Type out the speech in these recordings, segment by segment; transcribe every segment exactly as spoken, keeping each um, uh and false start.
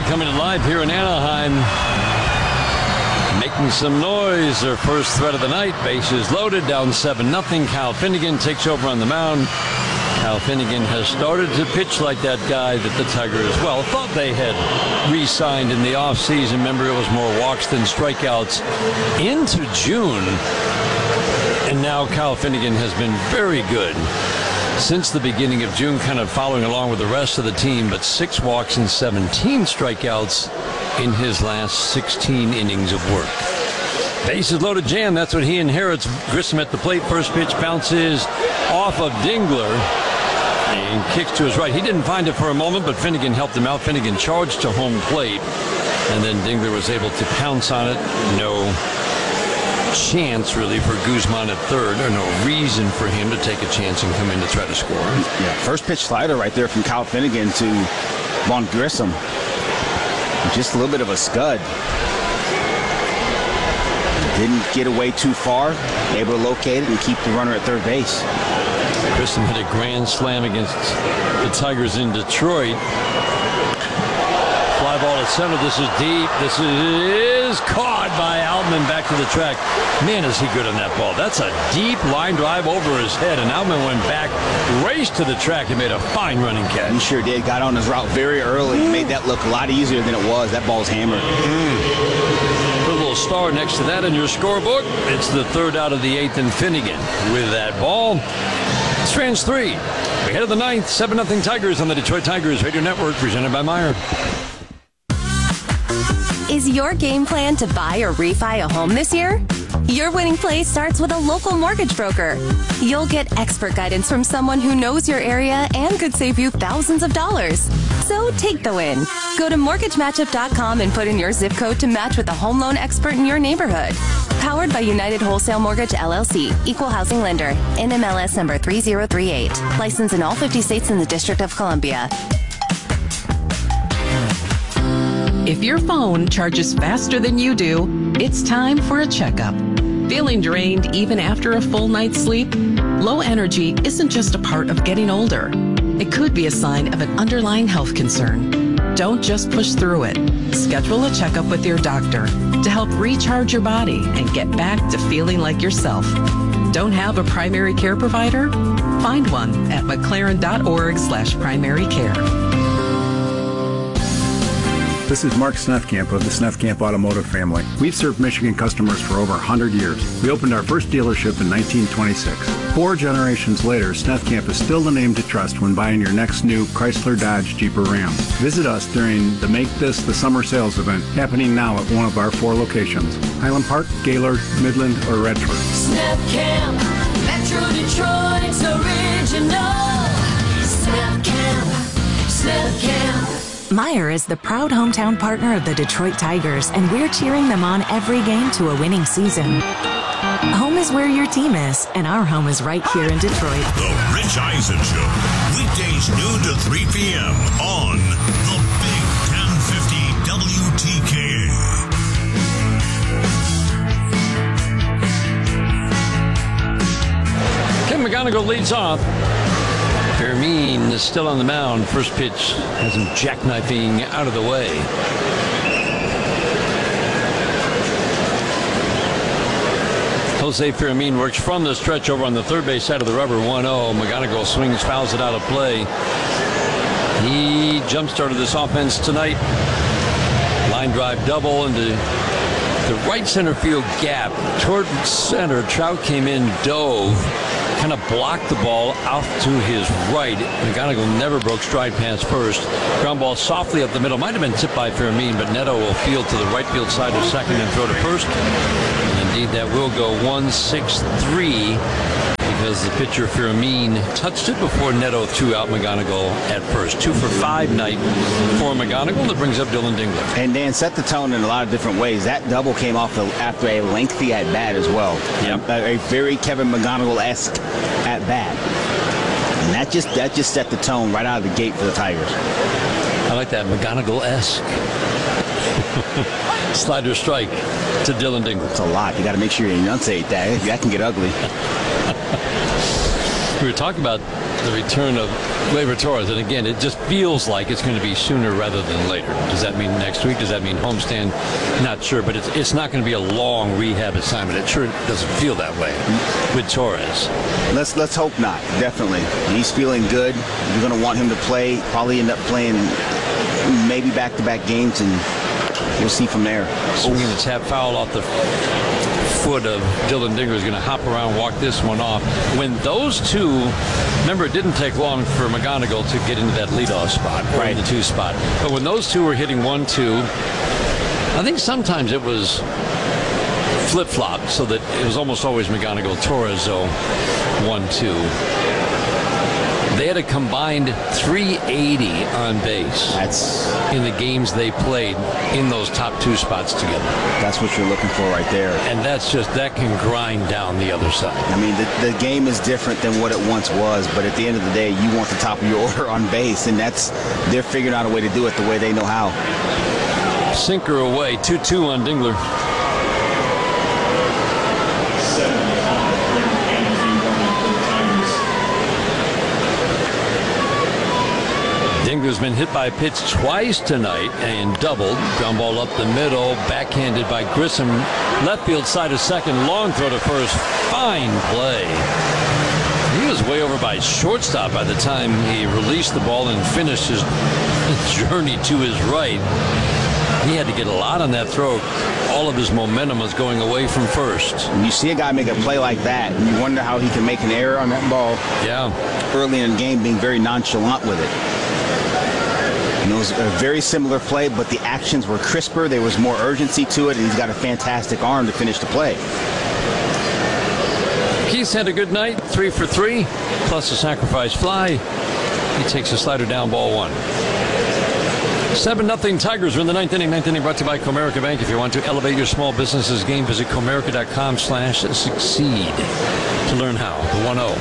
coming to life here in Anaheim. Making some noise. Their first threat of the night. Bases loaded, down seven nothing. Kyle Finnegan takes over on the mound. Kyle Finnegan has started to pitch like that guy that the Tigers, well, thought they had re-signed in the offseason. Remember, it was more walks than strikeouts into June. And now Kyle Finnegan has been very good since the beginning of June, kind of following along with the rest of the team, but six walks and seventeen strikeouts in his last sixteen innings of work. Bases loaded jam, that's what he inherits. Grissom at the plate, first pitch bounces off of Dingler and kicks to his right. He didn't find it for a moment, but Finnegan helped him out. Finnegan charged to home plate, and then Dingler was able to pounce on it. No chance really for Guzman at third, or no reason for him to take a chance and come in to try to score. Yeah, first pitch slider right there from Kyle Finnegan to Vaughn Grissom. Just a little bit of a scud. Didn't get away too far, able to locate it and keep the runner at third base. Grissom hit a grand slam against the Tigers in Detroit. Fly ball at center. This is deep. This is caught by Altman back to the track. Man, is he good on that ball. That's a deep line drive over his head, and Altman went back, raced to the track, and made a fine running catch. He sure did. Got on his route very early. He made that look a lot easier than it was. That ball's hammered. Mm. Put a little star next to that in your scorebook. It's the third out of the eighth, and Finnegan with that ball. Strands three. We head to the ninth. seven nothing Tigers on the Detroit Tigers Radio Network, presented by Meyer. Is your game plan to buy or refi a home this year? Your winning play starts with a local mortgage broker. You'll get expert guidance from someone who knows your area and could save you thousands of dollars. So take the win. Go to mortgage matchup dot com and put in your zip code to match with a home loan expert in your neighborhood. Powered by United Wholesale Mortgage, L L C. Equal housing lender. N M L S number three zero three eight. Licensed in all fifty states and the District of Columbia. If your phone charges faster than you do, it's time for a checkup. Feeling drained even after a full night's sleep? Low energy isn't just a part of getting older. It could be a sign of an underlying health concern. Don't just push through it. Schedule a checkup with your doctor to help recharge your body and get back to feeling like yourself. Don't have a primary care provider? Find one at mclaren.org slash primary care. This is Mark Snefkamp of the Snefkamp Automotive family. We've served Michigan customers for over one hundred years. We opened our first dealership in nineteen twenty-six. Four generations later, Snefkamp is still the name to trust when buying your next new Chrysler, Dodge, Jeep, or Ram. Visit us during the Make This the Summer Sales event happening now at one of our four locations: Highland Park, Gaylord, Midland, or Redford. Snefkamp, Metro Detroit's original. Snefkamp, Snefkamp. Meyer is the proud hometown partner of the Detroit Tigers, and we're cheering them on every game to a winning season. Home is where your team is, and our home is right here in Detroit. The Rich Eisen Show, weekdays noon to three p.m. on the Big ten fifty W T K A. Ken McGonigal leads off. Fermin is still on the mound. First pitch has him jackknifing out of the way. Jose Fermin works from the stretch over on the third base side of the rubber. one oh. McGonigal swings, fouls it out of play. He jump-started this offense tonight. Line drive double into the right center field gap. Toward center, Trout came in, dove, kind of blocked the ball out to his right. McGonigal never broke stride past first. Ground ball softly up the middle. Might have been tipped by Fermin, but Neto will field to the right field side of second and throw to first. And indeed, that will go one six three because the pitcher Fermin touched it before Neto threw out McGonigal at first. Two for five night for McGonigal. That brings up Dylan Dingler. And Dan set the tone in a lot of different ways. That double came off the, after a lengthy at bat as well. Yep. A, a very Kevin McGonigal-esque at bat. And that just that just set the tone right out of the gate for the Tigers. I like that, McGonigal-esque. Slider strike to Dylan Dingler. It's a lot. You got to make sure you enunciate that. That can get ugly. We were talking about the return of Gleyber Torres, and again, it just feels like it's going to be sooner rather than later. Does that mean next week? Does that mean homestand? Not sure, but it's, it's not going to be a long rehab assignment. It sure doesn't feel that way with Torres. Let's let's hope not. Definitely, he's feeling good. You're going to want him to play. Probably end up playing maybe back-to-back games, and we'll see from there. Swinging the tap foul off the foot of Dylan Dingler is going to hop around, walk this one off. When those two, remember, it didn't take long for McGonigal to get into that leadoff spot, right in the two spot. But when those two were hitting one, two, I think sometimes it was flip-flop, so that it was almost always McGonigal Torres, so one, two. They had a combined three eighty on base. That's in the games they played in those top two spots together. That's what you're looking for right there. And that's just, that can grind down the other side. I mean, the, the game is different than what it once was, but at the end of the day, you want the top of your order on base, and that's, they're figuring out a way to do it the way they know how. Sinker away, two two on Dingler. Dingler's been hit by a pitch twice tonight and doubled. Ground ball up the middle, backhanded by Grissom. Left field side of second, long throw to first. Fine play. He was way over by shortstop by the time he released the ball and finished his journey to his right. He had to get a lot on that throw. All of his momentum was going away from first. When you see a guy make a play like that, and you wonder how he can make an error on that ball. Yeah. Early in the game, being very nonchalant with it. And it was a very similar play, but the actions were crisper. There was more urgency to it, and he's got a fantastic arm to finish the play. Keith's had a good night, three for three, plus a sacrifice fly. He takes a slider down, ball one. seven nothing Tigers are in the ninth inning. Ninth inning brought to you by Comerica Bank. If you want to elevate your small business's game, visit comerica.com slash succeed to learn how. The one oh.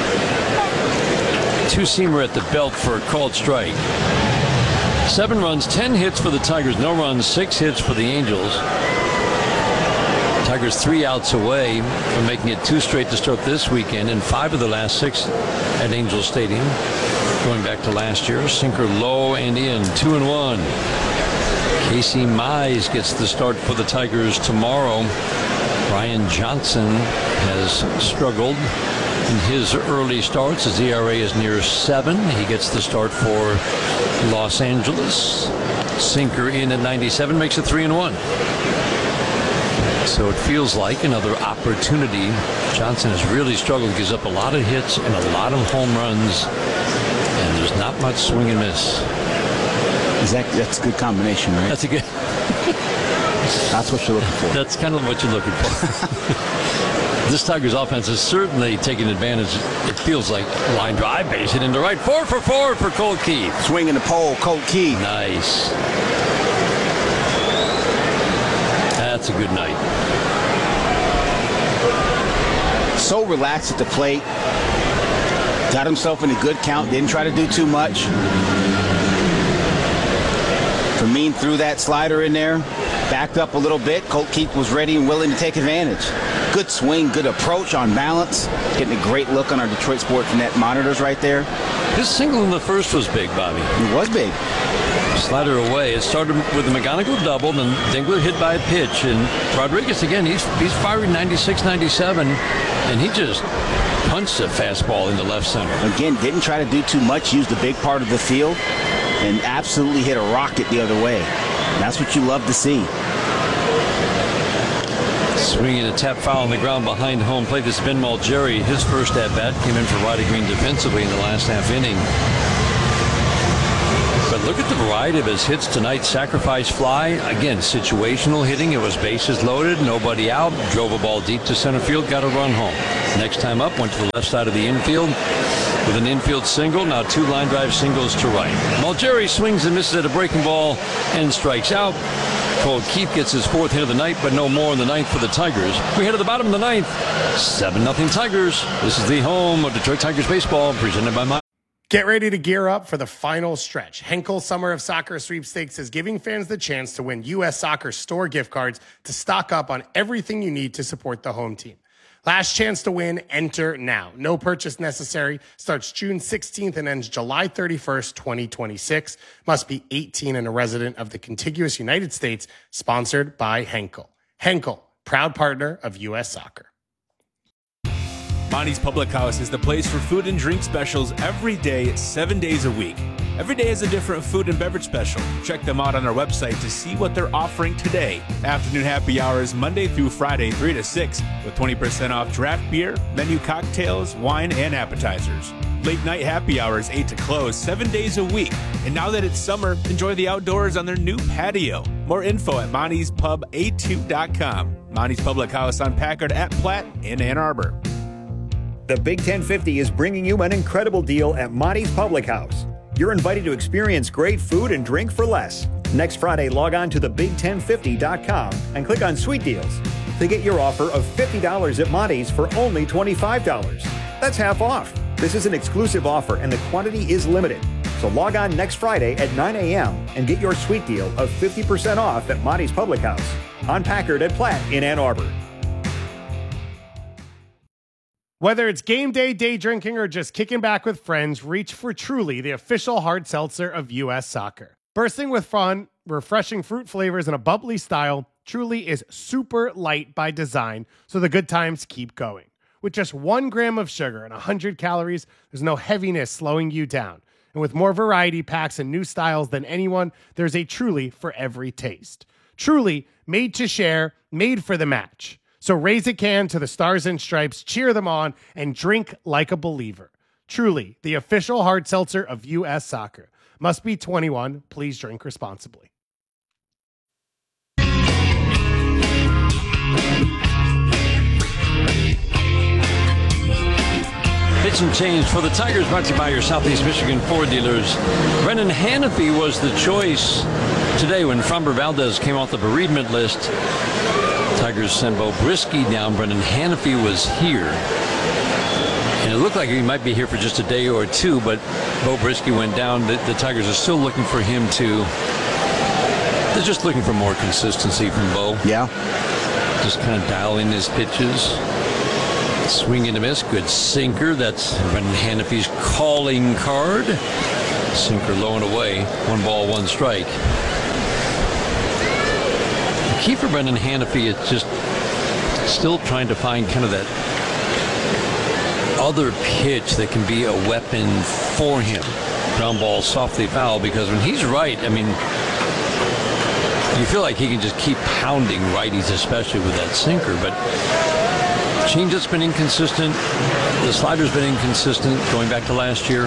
Two-seamer at the belt for a called strike. Seven runs, ten hits for the Tigers. No runs, six hits for the Angels. Tigers three outs away from making it two straight to start this weekend, and five of the last six at Angel Stadium. Going back to last year, sinker low and in, two and one. Casey Mize gets the start for the Tigers tomorrow. Brian Johnson has struggled in his early starts. His E R A is near seven. He gets the start for Los Angeles. Sinker in at ninety-seven, makes it three and one. So it feels like another opportunity. Johnson has really struggled, gives up a lot of hits and a lot of home runs, and there's not much swing and miss. Is that, that's a good combination, right? That's a good. That's what you're looking for. That's kind of what you're looking for. This Tigers offense is certainly taking advantage. It feels like line drive, base hit into right. Four for four for Colt Keith. Swinging the pole, Colt Keith. Nice. That's a good night. So relaxed at the plate. Got himself in a good count. Didn't try to do too much. Fermin threw that slider in there. Backed up a little bit. Colt Keith was ready and willing to take advantage. Good swing, good approach on balance. Getting a great look on our Detroit Sports Net monitors right there. His single in the first was big, Bobby. It was big. Slider away. It started with the McGonigal double, and Dingler hit by a pitch. And Rodriguez, again, he's he's firing ninety-six ninety-seven, and he just punched a fastball into left center. Again, didn't try to do too much, used a big part of the field, and absolutely hit a rocket the other way. That's what you love to see. Swinging a tap foul on the ground behind home plate. This is Ben Malgeri. His first at-bat came in for Roddy Green defensively in the last half inning. But look at the variety of his hits tonight. Sacrifice fly. Again, situational hitting. It was bases loaded, nobody out. Drove a ball deep to center field, got a run home. Next time up, went to the left side of the infield with an infield single. Now two line drive singles to right. Malgeri swings and misses at a breaking ball and strikes out. Colt Keith gets his fourth hit of the night, but no more in the ninth for the Tigers. We head to the bottom of the ninth. seven nothing Tigers. This is the home of Detroit Tigers baseball, presented by my. Get ready to gear up for the final stretch. Henkel Summer of Soccer Sweepstakes is giving fans the chance to win U S Soccer store gift cards to stock up on everything you need to support the home team. Last chance to win, enter now. No purchase necessary. Starts June sixteenth and ends July thirty-first, twenty twenty-six. Must be eighteen and a resident of the contiguous United States. Sponsored by Henkel. Henkel, proud partner of U S Soccer. Monty's Public House is the place for food and drink specials every day, seven days a week. Every day is a different food and beverage special. Check them out on our website to see what they're offering today. Afternoon happy hours Monday through Friday, three to six, with twenty percent off draft beer, menu cocktails, wine, and appetizers. Late night happy hours, eight to close, seven days a week. And now that it's summer, enjoy the outdoors on their new patio. More info at monties pub a two dot com. Monty's Public House on Packard at Platte in Ann Arbor. The Big ten fifty is bringing you an incredible deal at Monty's Public House. You're invited to experience great food and drink for less. Next Friday, log on to the big ten fifty dot com and click on Sweet Deals to get your offer of fifty dollars at Monty's for only twenty-five dollars. That's half off. This is an exclusive offer and the quantity is limited. So log on next Friday at nine a.m. and get your sweet deal of fifty percent off at Monty's Public House on Packard at Platte in Ann Arbor. Whether it's game day, day drinking, or just kicking back with friends, reach for Truly, the official hard seltzer of U S Soccer. Bursting with fun, refreshing fruit flavors, and a bubbly style, Truly is super light by design, so the good times keep going. With just one gram of sugar and one hundred calories, there's no heaviness slowing you down. And with more variety packs and new styles than anyone, there's a Truly for every taste. Truly, made to share, made for the match. So raise a can to the Stars and Stripes, cheer them on, and drink like a believer. Truly, the official hard seltzer of U S Soccer. Must be twenty-one. Please drink responsibly. Pitch and change for the Tigers, brought to you by your Southeast Michigan Ford dealers. Brendan Hannafy was the choice today when Framber Valdez came off the bereavement list. Tigers sent Bo Brisky down. Brendan Hannafy was here. And it looked like he might be here for just a day or two, but Bo Brisky went down. The, the Tigers are still looking for him to... They're just looking for more consistency from Bo. Yeah. Just kind of dialing his pitches. Swing and a miss. Good sinker. That's Brendan Hannafy's calling card. Sinker low and away. One ball, one strike. The key for Brendan Hannafy is just still trying to find kind of that other pitch that can be a weapon for him. Ground ball softly foul, because when he's right, I mean, you feel like he can just keep pounding righties, especially with that sinker. But changeup's been inconsistent. The slider's been inconsistent going back to last year.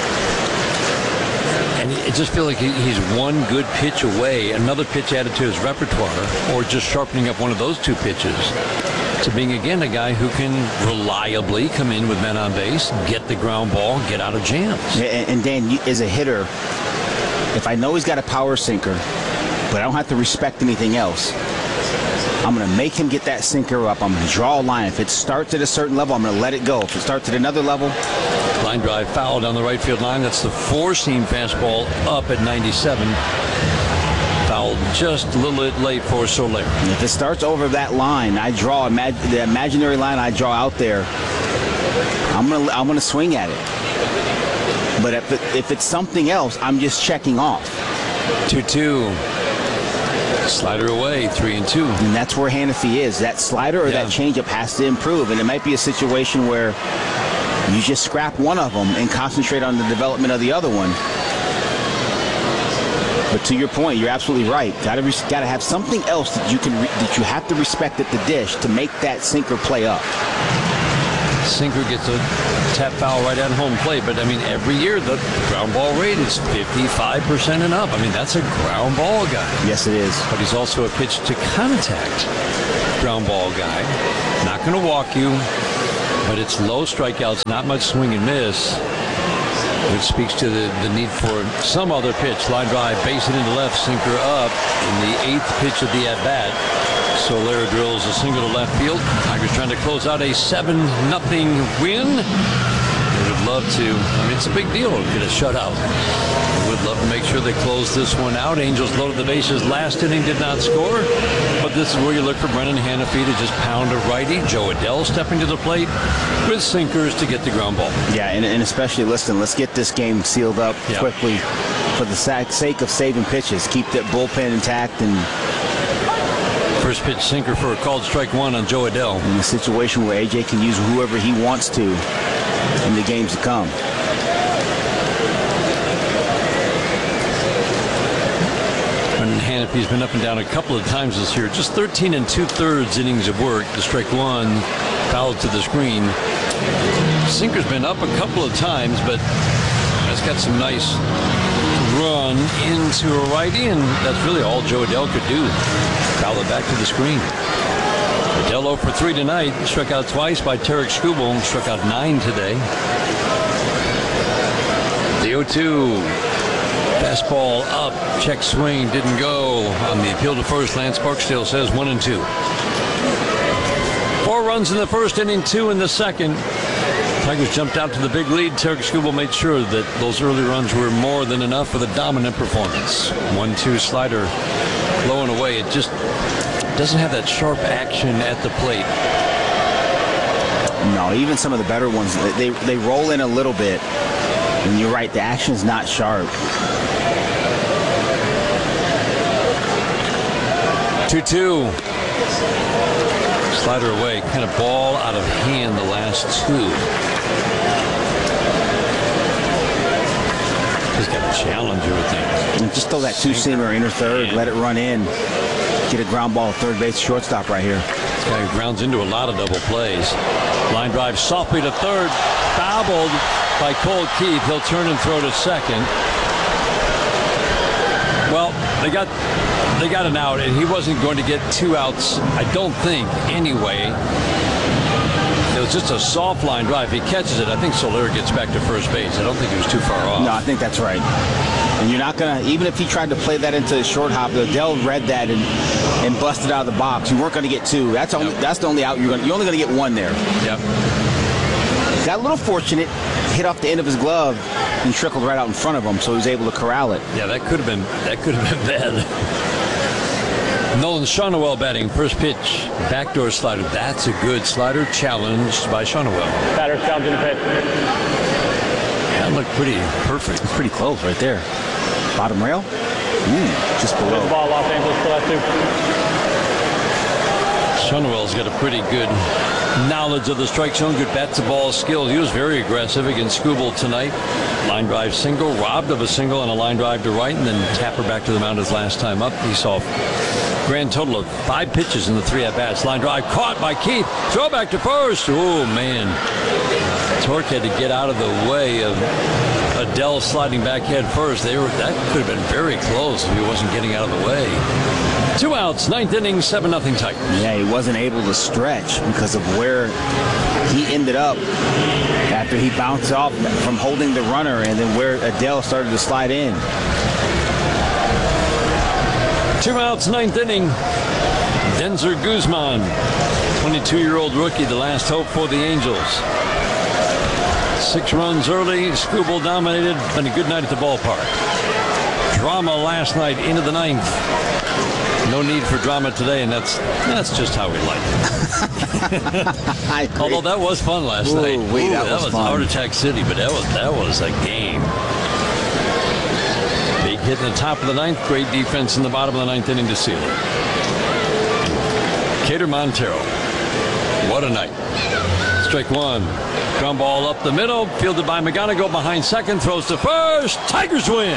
And it just feels like he's one good pitch away, another pitch added to his repertoire, or just sharpening up one of those two pitches to being, again, a guy who can reliably come in with men on base, get the ground ball, get out of jams. And, and Dan, you, as a hitter, if I know he's got a power sinker, but I don't have to respect anything else, I'm going to make him get that sinker up. I'm going to draw a line. If it starts at a certain level, I'm going to let it go. If it starts at another level... Line drive foul down the right field line. That's the four-seam fastball up at ninety-seven. Fouled just a little bit late for Soler. If it starts over that line, I draw imag- the imaginary line I draw out there, I'm going to I'm going to swing at it. But if, it, if it's something else, I'm just checking off. two two. Slider away, three and two. And that's where Hannafy is. That slider or yeah. that changeup has to improve. And it might be a situation where you just scrap one of them and concentrate on the development of the other one. But to your point, you're absolutely right. Got to res- got to have something else that you can re- that you have to respect at the dish to make that sinker play up. Sinker gets a tap foul right at home plate, but I mean, every year the ground ball rate is fifty-five percent and up. I mean, that's a ground ball guy. Yes, it is. But he's also a pitch to contact ground ball guy. Not going to walk you, but it's low strikeouts, not much swing and miss, which speaks to the, the need for some other pitch. Line drive, base it into left, sinker up in the eighth pitch of the at-bat. Soler drills a single to left field. Tigers trying to close out a seven nothing win. They would love to. I mean, it's a big deal to get a shutout. It would love to make sure they close this one out. Angels loaded the bases last inning, did not score. But this is where you look for Brennan Hanafy to just pound a righty. Joe Adell stepping to the plate with sinkers to get the ground ball. Yeah, and, and especially, listen, let's get this game sealed up Yep. quickly for the sake of saving pitches. Keep that bullpen intact, and First pitch sinker for a called strike one on Joe Adell. in a situation where A J can use whoever he wants to in the games to come. Brendan Hanafy's been up and down a couple of times this year. Just thirteen and two-thirds innings of work. The strike one, fouled to the screen. Sinker's been up a couple of times, but has got some nice run into a righty, and that's really all Joe Adell could do. Foul it back to the screen. Adell oh for three tonight. Struck out twice by Tarek Skubal. Struck out nine today. The oh two. Fastball up. Check swing. Didn't go. On the appeal to first, Lance Barksdale says one and two. Four runs in the first inning, two in the second. Tigers jumped out to the big lead. Tarek Skubal made sure that those early runs were more than enough for the dominant performance. one two slider low and away. It just doesn't have that sharp action at the plate. No, even some of the better ones, they, they roll in a little bit. And you're right, the action's not sharp. two two. Slider away. Kind of ball out of hand the last two. He's got a challenger with things. And just throw that two-seamer inner third, let it run in. Get a ground ball, third base, shortstop right here. This guy grounds into a lot of double plays. Line drive softly to third. Fouled by Cole Keith. He'll turn and throw to second. Well, they got they got an out, and he wasn't going to get two outs, I don't think, anyway. It was just a soft line drive. If he catches it, I think Soler gets back to first base. I don't think he was too far off. No, I think that's right. And you're not going to, even if he tried to play that into the short hop, Adell read that and, and busted out of the box. You weren't going to get two. That's only, Yep. that's the only out you're going. You're only going to get one there. Yep. Got a little fortunate, hit off the end of his glove and trickled right out in front of him, so he was able to corral it. Yeah, that could have been that could have been bad. Nolan Shawnuel batting, first pitch, backdoor slider. That's a good slider, challenged by Shawnuel. Batter challenging the pitch. That looked pretty perfect. It's pretty close right there. Bottom rail? Ooh, just below. Good ball, Los Angeles, still has two. Shawnuel's got a pretty good knowledge of the strike zone, good bat to ball skills. He was very aggressive against Skubal tonight. Line drive single, robbed of a single and a line drive to right, and then Tapper back to the mound his last time up. He saw a grand total of five pitches in the three at-bats. Line drive caught by Keith. Throw back to first. Oh, man. Torque had to get out of the way of Adell sliding back head first. They were, that could have been very close if he wasn't getting out of the way. Two outs, ninth inning, seven nothing Tigers. Yeah, he wasn't able to stretch because of where he ended up after he bounced off from holding the runner and then where Adell started to slide in. Two outs, ninth inning. Denzer Guzman, twenty-two-year-old rookie, the last hope for the Angels. Six runs early, Skubal dominated, and a good night at the ballpark. Drama last night into the ninth. No need for drama today, and that's that's just how we like it. I agree. Although that was fun last Ooh, night. wait, Ooh, that that was was fun. Heart Attack City, but that was that was a game. Big hit in the top of the ninth, great defense in the bottom of the ninth inning to seal it. Cater Montero, what a night. Strike one. Ground ball up the middle, fielded by McGonigal behind second, throws to first. Tigers win.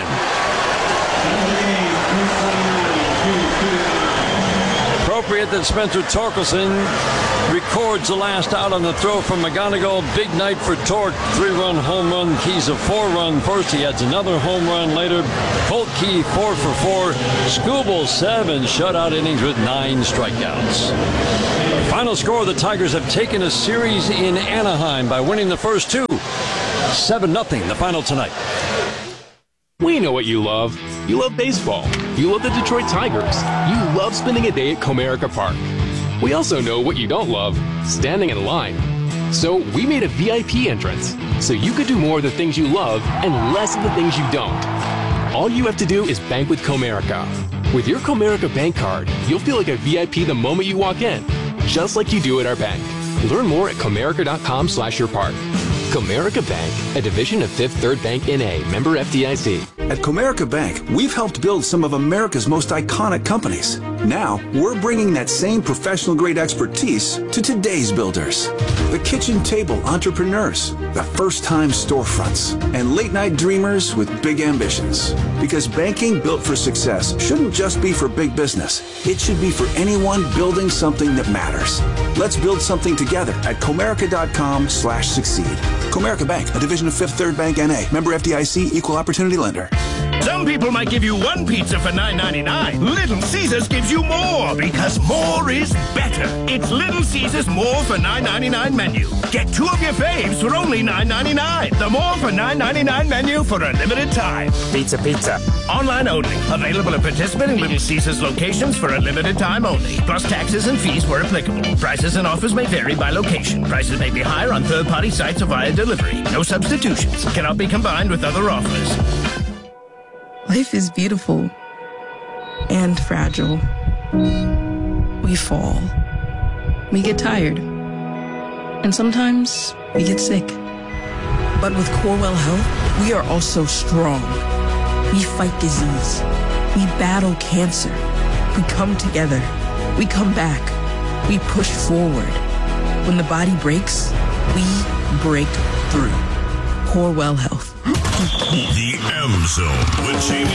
Appropriate that Spencer Torkelson records the last out on the throw from McGonigal. Big night for Torque. Three-run home run. Keys a four-run first. He adds another home run later. Colt Key four for four. Skubal seven shutout innings with nine strikeouts. Final score, the Tigers have taken a series in Anaheim by winning the first two. seven nothing, the final tonight. We know what you love. You love baseball. You love the Detroit Tigers. You love spending a day at Comerica Park. We also know what you don't love, standing in line. So we made a V I P entrance so you could do more of the things you love and less of the things you don't. All you have to do is bank with Comerica. With your Comerica bank card, you'll feel like a V I P the moment you walk in, just like you do at our bank. Learn more at comerica.com slash your park. Comerica Bank, a division of Fifth Third Bank N A, member F D I C. At Comerica Bank, we've helped build some of America's most iconic companies. Now, we're bringing that same professional-grade expertise to today's builders. The kitchen table entrepreneurs, the first-time storefronts, and late-night dreamers with big ambitions. Because banking built for success shouldn't just be for big business. It should be for anyone building something that matters. Let's build something together at comerica.com slash succeed. Comerica Bank, a division of Fifth Third Bank N A, member F D I C, equal opportunity lender. Some people might give you one pizza for nine ninety-nine. Little Caesars gives you more because more is better. It's Little Caesars More for nine ninety-nine menu. Get two of your faves for only nine ninety-nine. The More for nine ninety-nine menu for a limited time. Pizza, pizza. Online only. Available at participating Little Caesars locations for a limited time only. Plus taxes and fees where applicable. Prices and offers may vary by location. Prices may be higher on third-party sites or via delivery. No substitutions. Cannot be combined with other offers. Life is beautiful and fragile. We fall. We get tired. And sometimes we get sick. But with Corewell Health, we are also strong. We fight disease. We battle cancer. We come together. We come back. We push forward. When the body breaks, we break through. Corewell Health. The M Zone with Jamie